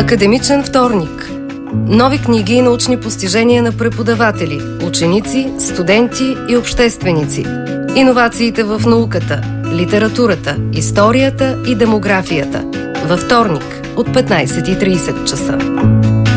Академичен вторник. Нови книги и научни постижения на преподаватели, ученици, студенти и общественици. Иновациите в науката, литературата, историята и демографията. Във вторник от 15:30 часа.